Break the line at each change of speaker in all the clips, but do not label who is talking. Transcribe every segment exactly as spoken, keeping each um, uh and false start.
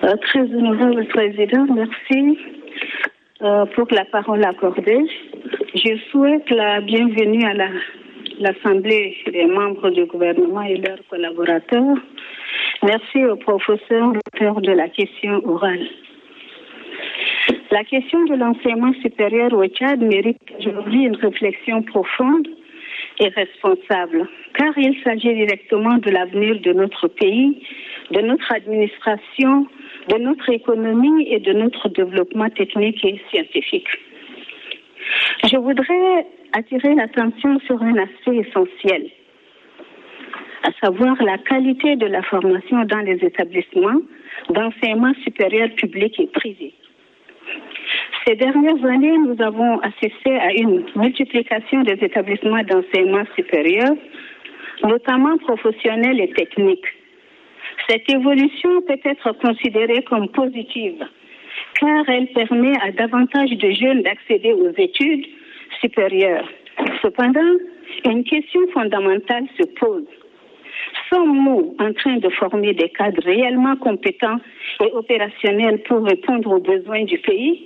Euh, très honorable Président, merci euh, pour la parole accordée. Je souhaite la bienvenue à la, l'Assemblée des membres du gouvernement et leurs collaborateurs. Merci au professeur auteur de la question orale. La question de l'enseignement supérieur au Tchad mérite aujourd'hui une réflexion profonde et responsable, car il s'agit directement de l'avenir de notre pays, de notre administration, de notre économie et de notre développement technique et scientifique. Je voudrais attirer l'attention sur un aspect essentiel, à savoir la qualité de la formation dans les établissements d'enseignement supérieur public et privé. Ces dernières années, nous avons assisté à une multiplication des établissements d'enseignement supérieur, notamment professionnels et techniques. Cette évolution peut être considérée comme positive, car elle permet à davantage de jeunes d'accéder aux études supérieures. Cependant, une question fondamentale se pose. Sommes-nous en train de former des cadres réellement compétents et opérationnels pour répondre aux besoins du pays?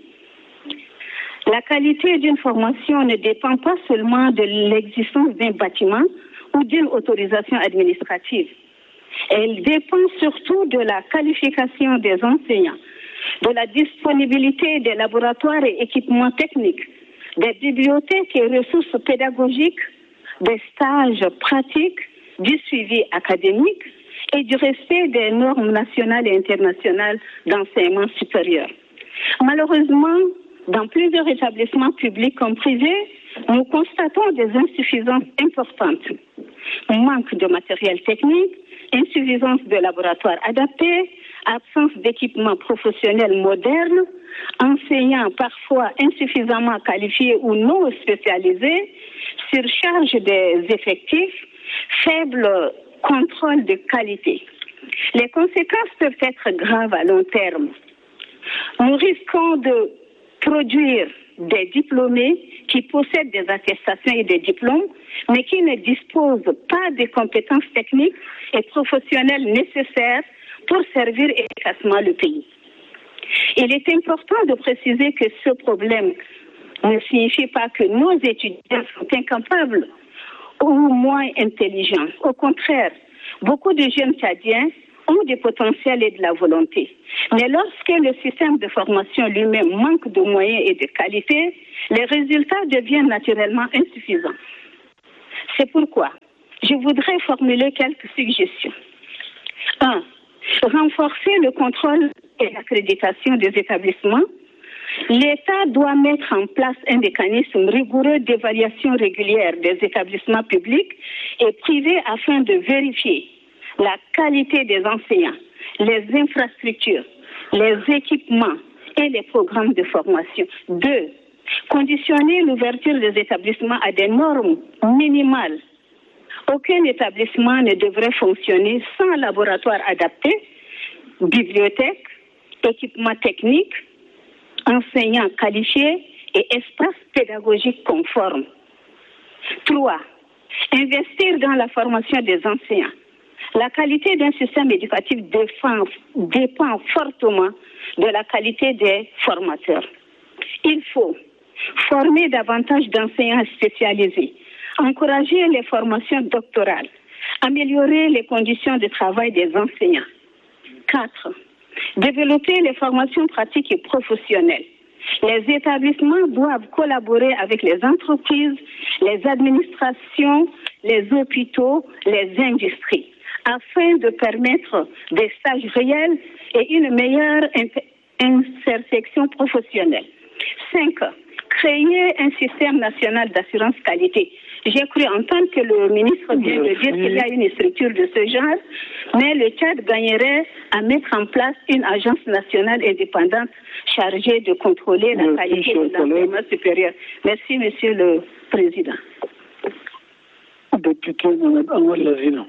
La qualité d'une formation ne dépend pas seulement de l'existence d'un bâtiment ou d'une autorisation administrative. Elle dépend surtout de la qualification des enseignants, de la disponibilité des laboratoires et équipements techniques, des bibliothèques et ressources pédagogiques, des stages pratiques, du suivi académique et du respect des normes nationales et internationales d'enseignement supérieur. Malheureusement, dans plusieurs établissements publics comme privés, nous constatons des insuffisances importantes. Manque de matériel technique, insuffisance de laboratoires adaptés, absence d'équipements professionnels modernes, enseignants parfois insuffisamment qualifiés ou non spécialisés, surcharge des effectifs, faible contrôle de qualité. Les conséquences peuvent être graves à long terme. Nous risquons de produire des diplômés qui possèdent des attestations et des diplômes, mais qui ne disposent pas des compétences techniques et professionnelles nécessaires pour servir efficacement le pays. Il est important de préciser que ce problème ne signifie pas que nos étudiants sont incapables ou moins intelligents. Au contraire, beaucoup de jeunes Tchadiens ont du potentiel et de la volonté. Mais lorsque le système de formation lui-même manque de moyens et de qualité, les résultats deviennent naturellement insuffisants. C'est pourquoi je voudrais formuler quelques suggestions. un. Renforcer le contrôle et l'accréditation des établissements. L'État doit mettre en place un mécanisme rigoureux d'évaluation régulière des établissements publics et privés afin de vérifier la qualité des enseignants, les infrastructures, les équipements et les programmes de formation. Deux, conditionner l'ouverture des établissements à des normes minimales. Aucun établissement ne devrait fonctionner sans laboratoire adapté, bibliothèque, équipements techniques, enseignants qualifiés et espaces pédagogiques conformes. Trois, investir dans la formation des enseignants. La qualité d'un système éducatif dépend, dépend fortement de la qualité des formateurs. Il faut former davantage d'enseignants spécialisés, encourager les formations doctorales, améliorer les conditions de travail des enseignants. Quatre, développer les formations pratiques et professionnelles. Les établissements doivent collaborer avec les entreprises, les administrations, les hôpitaux, les industries, afin de permettre des stages réels et une meilleure insertion professionnelle. Cinq, créer un système national d'assurance qualité. J'ai cru entendre que le ministre vient de dire qu'il y a une structure de ce genre, mais le Tchad gagnerait à mettre en place une agence nationale indépendante chargée de contrôler la Merci, qualité de l'enseignement supérieur. Merci, Monsieur le Président.
Député Mohamed Anwar Lazina.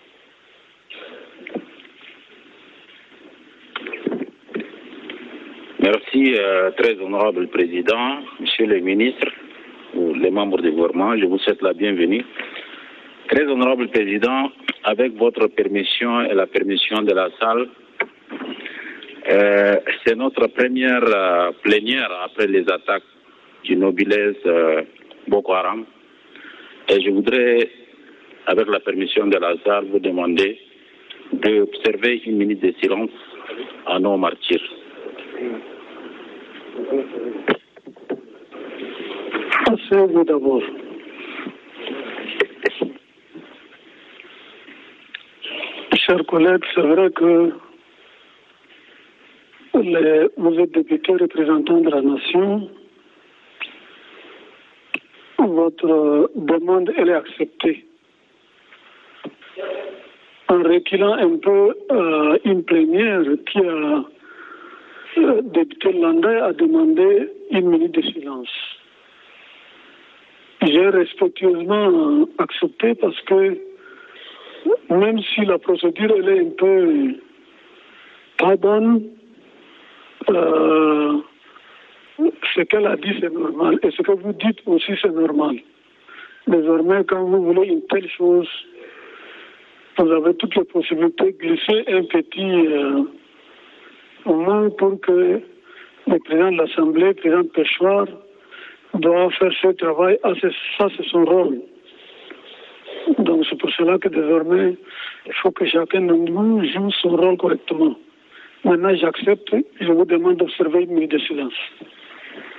Merci, euh, très honorable Président, Monsieur le Ministre, ou les membres du gouvernement, je vous souhaite la bienvenue. Très honorable Président, avec votre permission et la permission de la salle, Euh, c'est notre première euh, plénière après les attaques qui mobilisent euh, Boko Haram. Et je voudrais, avec la permission de la salle, vous demander d'observer une minute de silence à nos martyrs.
Asseyez-vous d'abord. Chers collègues, c'est vrai que les, vous êtes députés représentants de la nation. Votre demande, elle est acceptée. En reculant un peu euh, une plénière qui a, le député Landais a demandé une minute de silence. J'ai respectueusement accepté parce que même si la procédure elle est un peu pas bonne, euh, ce qu'elle a dit c'est normal et ce que vous dites aussi c'est normal. Désormais, quand vous voulez une telle chose, vous avez toutes les possibilités de glisser un petit euh, moment pour que le président de l'Assemblée, le président Péchoir, doit faire ce travail. Ah, ça, c'est son rôle. Donc, c'est pour cela que désormais, il faut que chacun de nous joue son rôle correctement. Maintenant, j'accepte et je vous demande d'observer une minute de silence.